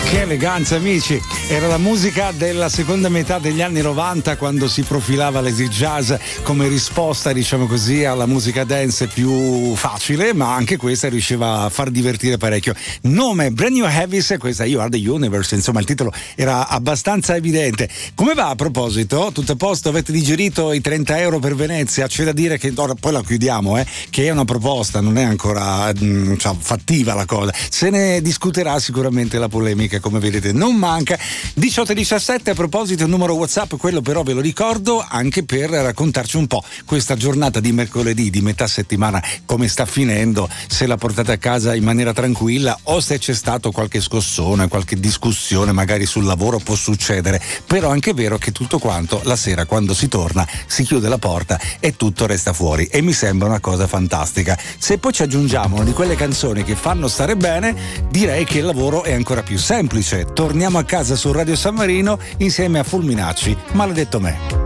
Che eleganza, amici! Era la musica della seconda metà degli anni 90, quando si profilava l'easy jazz come risposta, diciamo così, alla musica dance più facile, ma anche questa riusciva a far divertire parecchio. Nome Brand New Heavies, questa You Are the Universe, insomma il titolo era abbastanza evidente. Come va a proposito? Tutto a posto? Avete digerito i 30 euro per Venezia? C'è da dire che ora poi la chiudiamo, che è una proposta, non è ancora fattiva la cosa. Se ne discuterà sicuramente, la polemica come vedete non manca. 18 e 17, a proposito il numero WhatsApp, quello però ve lo ricordo anche per raccontarci un po' questa giornata di mercoledì di metà settimana come sta finendo, se la portate a casa in maniera tranquilla o se c'è stato qualche scossone, qualche discussione magari sul lavoro, può succedere, però anche è vero che tutto quanto la sera quando si torna si chiude la porta e tutto resta fuori e mi sembra una cosa fantastica. Se poi ci aggiungiamo una di quelle canzoni che fanno stare bene, direi che il lavoro è ancora più semplice. Torniamo a casa su Radio San Marino insieme a Fulminacci, Maledetto me.